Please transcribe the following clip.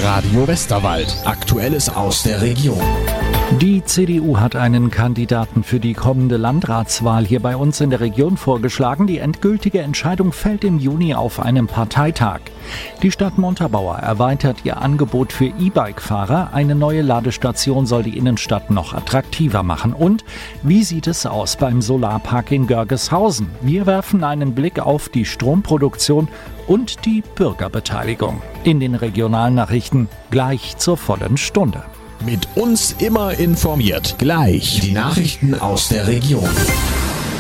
Radio Westerwald. Aktuelles aus der Region. Die CDU hat einen Kandidaten für die kommende Landratswahl hier bei uns in der Region vorgeschlagen. Die endgültige Entscheidung fällt im Juni auf einem Parteitag. Die Stadt Montabaur erweitert ihr Angebot für E-Bike-Fahrer. Eine neue Ladestation soll die Innenstadt noch attraktiver machen. Und wie sieht es aus beim Solarpark in Görgeshausen? Wir werfen einen Blick auf die Stromproduktion und die Bürgerbeteiligung. In den Regionalnachrichten gleich zur vollen Stunde. Mit uns immer informiert. Gleich die Nachrichten aus der Region.